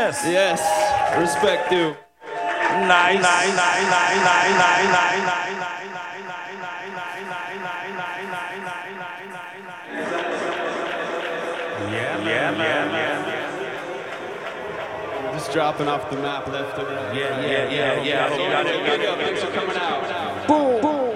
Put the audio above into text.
Yes. Yes. Respect due. Nice. Yeah, man. Just dropping off the map left and right. Yeah. Thanks for coming out. Boom.